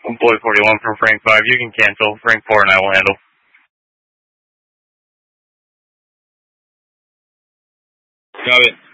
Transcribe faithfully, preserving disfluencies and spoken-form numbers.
Boy forty-one from Frank five, you can cancel. Frank four and I will handle. Got it.